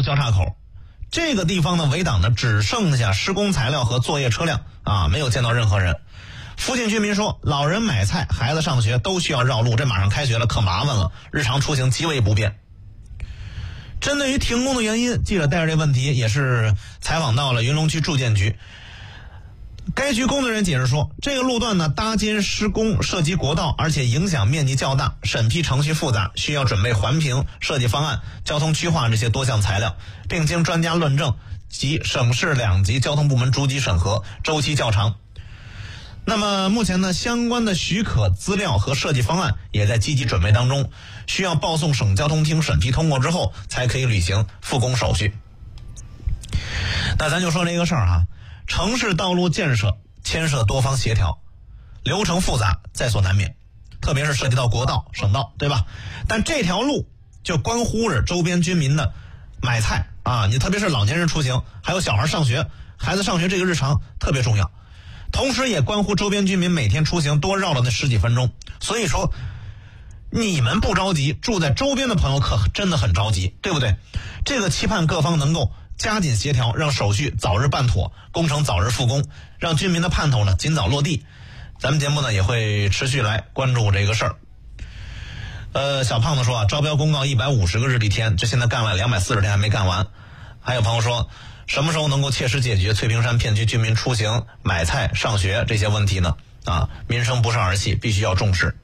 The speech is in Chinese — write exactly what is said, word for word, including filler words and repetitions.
交叉口，这个地方的围挡呢只剩下施工材料和作业车辆啊，没有见到任何人。附近居民说，老人买菜，孩子上学都需要绕路，这马上开学了，可麻烦了，日常出行极为不便。针对于停工的原因，记者带着这问题也是采访到了云龙区住建局。该局工作人员解释说，这个路段呢搭建施工涉及国道，而且影响面积较大，审批程序复杂，需要准备环评、设计方案、交通区划这些多项材料，并经专家论证及省市两级交通部门逐级审核，周期较长。那么目前呢，相关的许可资料和设计方案也在积极准备当中，需要报送省交通厅审批通过之后，才可以履行复工手续。那咱就说这个事儿哈，城市道路建设牵涉多方协调，流程复杂，在所难免，特别是涉及到国道、省道，对吧？但这条路就关乎着周边居民的买菜啊，你特别是老年人出行，还有小孩上学，孩子上学这个日常特别重要。同时也关乎周边居民每天出行多绕了那十几分钟，所以说你们不着急，住在周边的朋友可真的很着急，对不对？这个期盼各方能够加紧协调，让手续早日办妥，工程早日复工，让居民的盼头呢尽早落地。咱们节目呢也会持续来关注这个事儿。呃，小胖子说啊，招标公告一百五十个日历天，这现在干完两百四十天还没干完。还有朋友说，什么时候能够切实解决翠屏山片区居民出行、买菜、上学这些问题呢？啊，民生不胜儿戏，必须要重视。